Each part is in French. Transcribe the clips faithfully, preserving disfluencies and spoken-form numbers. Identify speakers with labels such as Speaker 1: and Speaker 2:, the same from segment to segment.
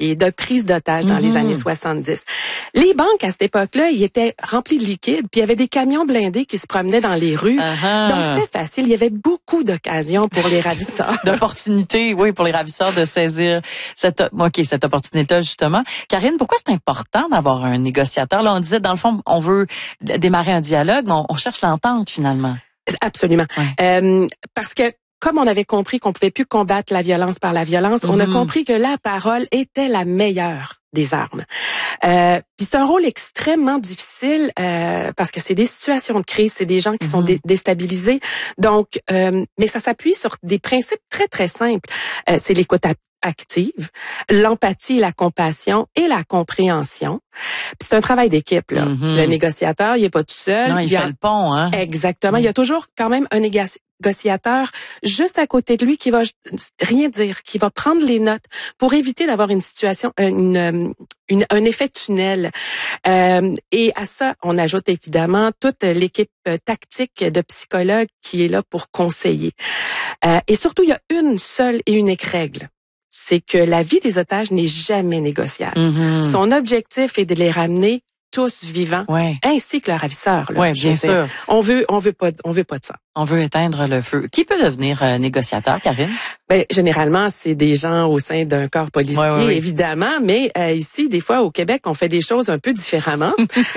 Speaker 1: policiers, de prise d'otages dans
Speaker 2: Mm-hmm.
Speaker 1: les années soixante-dix. Les banques, à cette époque-là, ils étaient remplis de liquide, puis il y avait des camions blindés qui se promenaient dans les rues.
Speaker 2: Uh-huh.
Speaker 1: Donc, c'était facile. Il y avait beaucoup d'occasions pour les ravisseurs.
Speaker 2: D'opportunités, oui, pour les ravisseurs de saisir cette, ok, cette opportunité-là, justement. Karine, pourquoi c'est important d'avoir un négociateur? Là, on disait, dans le fond, on veut démarrer un dialogue, mais on, on cherche l'entente, finalement.
Speaker 1: Absolument.
Speaker 2: Ouais.
Speaker 1: Euh, parce que, comme on avait compris qu'on pouvait plus combattre la violence par la violence, mm-hmm. on a compris que la parole était la meilleure des armes. Euh, puis c'est un rôle extrêmement difficile euh, parce que c'est des situations de crise, c'est des gens qui mm-hmm. sont dé- déstabilisés. Donc, euh, mais ça s'appuie sur des principes très très simples. Euh, c'est l'écoute active, l'empathie, la compassion et la compréhension. Puis c'est un travail d'équipe là. Mm-hmm. Le négociateur, il est pas tout seul.
Speaker 2: Non, il, il fait a... le pont, hein.
Speaker 1: Exactement. Mm-hmm. Il y a toujours quand même un négociateur négociateur juste à côté de lui qui va rien dire, qui va prendre les notes pour éviter d'avoir une situation, une, une un effet tunnel. Euh, et à ça, on ajoute évidemment toute l'équipe tactique de psychologues qui est là pour conseiller. Euh, et surtout, il y a une seule et unique règle. C'est que la vie des otages n'est jamais négociable. Mm-hmm. Son objectif est de les ramener tous vivants,
Speaker 2: ouais.
Speaker 1: ainsi que leurs ravisseurs.
Speaker 2: Oui, bien sûr.
Speaker 1: On veut, on veut pas, on veut pas de ça.
Speaker 2: On veut éteindre le feu. Qui peut devenir euh, négociateur, Karine?
Speaker 1: Ben, généralement, c'est des gens au sein d'un corps policier, ouais, ouais, ouais. évidemment, mais euh, ici, des fois, au Québec, on fait des choses un peu différemment.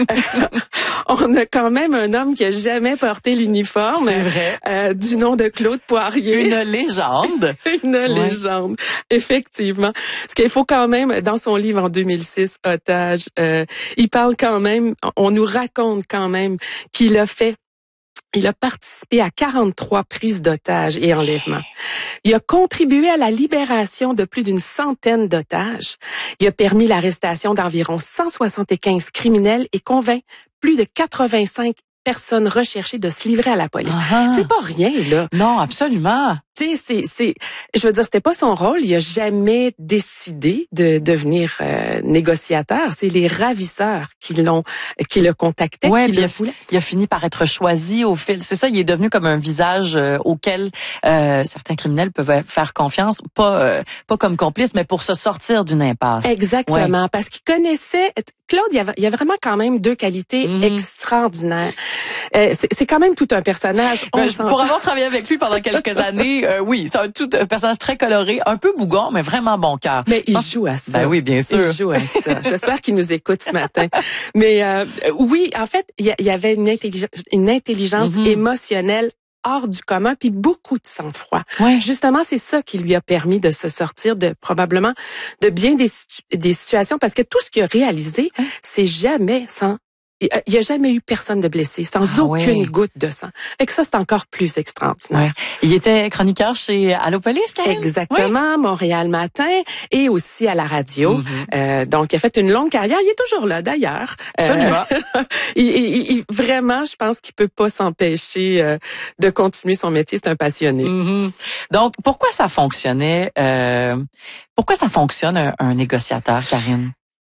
Speaker 1: On a quand même un homme qui a jamais porté l'uniforme.
Speaker 2: C'est vrai.
Speaker 1: Euh, du nom de Claude Poirier.
Speaker 2: Une légende.
Speaker 1: Une ouais. légende, effectivement. Parce qu'il faut quand même, dans son livre en deux mille six, Otage, euh, il parle quand même, on nous raconte quand même qu'il a fait Il a participé à quarante-trois prises d'otages et enlèvements. Il a contribué à la libération de plus d'une centaine d'otages. Il a permis l'arrestation d'environ cent soixante-quinze criminels et convainc plus de quatre-vingt-cinq personnes recherchées de se livrer à la police. Uh-huh. C'est pas rien, là.
Speaker 2: Non, absolument.
Speaker 1: Tu sais, c'est, c'est, je veux dire, c'était pas son rôle. Il a jamais décidé de devenir euh, négociateur. C'est les ravisseurs qui l'ont, qui le contactaient,
Speaker 2: ouais,
Speaker 1: qui
Speaker 2: le
Speaker 1: le voulaient.
Speaker 2: Il a fini par être choisi au fil. C'est ça, il est devenu comme un visage euh, auquel euh, certains criminels peuvent faire confiance, pas euh, pas comme complice, mais pour se sortir d'une impasse.
Speaker 1: Exactement,
Speaker 2: ouais.
Speaker 1: parce qu'il connaissait Claude. Il y avait, il y a vraiment quand même deux qualités mm-hmm. extraordinaires. Euh, c'est, c'est quand même tout un personnage.
Speaker 2: Ben, pour avoir travaillé avec lui pendant quelques années. Euh, oui, c'est un, tout un personnage très coloré, un peu bougon, mais vraiment bon cœur.
Speaker 1: Mais il joue à ça.
Speaker 2: Ben oui, bien sûr.
Speaker 1: Il joue à ça. J'espère qu'il nous écoute ce matin. Mais euh, oui, en fait, il y, y avait une, intellig- une intelligence mm-hmm. émotionnelle hors du commun, puis beaucoup de sang-froid.
Speaker 2: Ouais.
Speaker 1: Justement, c'est ça qui lui a permis de se sortir de probablement de bien des, situ- des situations, parce que tout ce qu'il a réalisé, hein? c'est jamais sans Il n'y a jamais eu personne de blessé, sans ah, aucune ouais. goutte de sang. Fait que ça, c'est encore plus extraordinaire.
Speaker 2: Ouais. Il était chroniqueur chez Allopolis, quand même.
Speaker 1: Exactement, oui. Montréal Matin et aussi à la radio. Mm-hmm. Euh, donc, il a fait une longue carrière. Il est toujours là, d'ailleurs.
Speaker 2: Absolument.
Speaker 1: Euh, il, il, il, vraiment, je pense qu'il peut pas s'empêcher euh, de continuer son métier. C'est un passionné.
Speaker 2: Mm-hmm. Donc, pourquoi ça fonctionnait? Euh, pourquoi ça fonctionne un, un négociateur, Karine?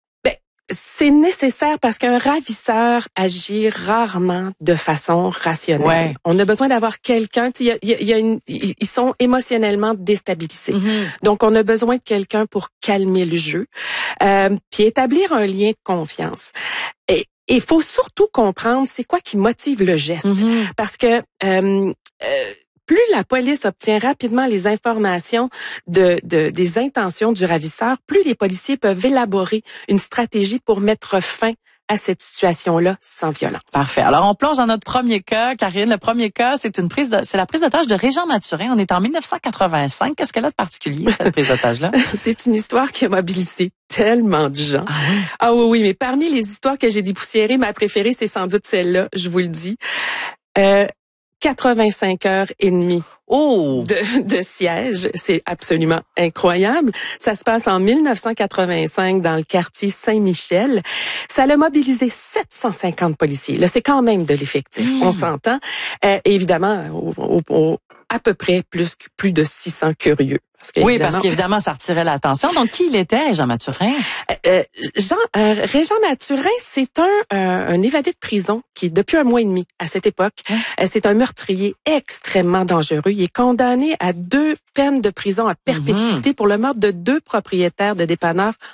Speaker 1: C'est nécessaire parce qu'un ravisseur agit rarement de façon rationnelle.
Speaker 2: Ouais.
Speaker 1: On a besoin d'avoir quelqu'un, il y a, il y a une, ils sont émotionnellement déstabilisés. Mm-hmm. Donc, on a besoin de quelqu'un pour calmer le jeu, euh, puis établir un lien de confiance. Et il faut surtout comprendre c'est quoi qui motive le geste. Mm-hmm. Parce que... Euh, euh, plus la police obtient rapidement les informations de, de des intentions du ravisseur, plus les policiers peuvent élaborer une stratégie pour mettre fin à cette situation-là sans violence.
Speaker 2: Parfait. Alors, on plonge dans notre premier cas, Karine. Le premier cas, c'est une prise de, c'est la prise d'otage de Régent Mathurin. On est en dix-neuf cent quatre-vingt-cinq. Qu'est-ce qu'elle a de particulier, cette prise d'otage-là?
Speaker 1: C'est une histoire qui a mobilisé tellement de gens.
Speaker 2: Ah oui?
Speaker 1: Ah oui, oui, mais parmi les histoires que j'ai dépoussiérées, ma préférée, c'est sans doute celle-là, je vous le dis. Euh, quatre-vingt-cinq heures et demie
Speaker 2: oh.
Speaker 1: de, de siège. C'est absolument incroyable. Ça se passe en dix-neuf cent quatre-vingt-cinq dans le quartier Saint-Michel. Ça a mobilisé sept cent cinquante policiers. Là, c'est quand même de l'effectif. Mmh. On s'entend. Euh, évidemment, au, au, au, à peu près plus, plus de six cents curieux.
Speaker 2: Parce oui, parce qu'évidemment, ça retirait l'attention. Donc, qui il était, Régent Mathurin?
Speaker 1: Euh, Jean, euh, Régent Mathurin, c'est un, euh, un évadé de prison qui, depuis un mois et demi à cette époque, hein? euh, c'est un meurtrier extrêmement dangereux. Il est condamné à deux peines de prison à perpétuité mm-hmm. pour le meurtre de deux propriétaires de dépanneurs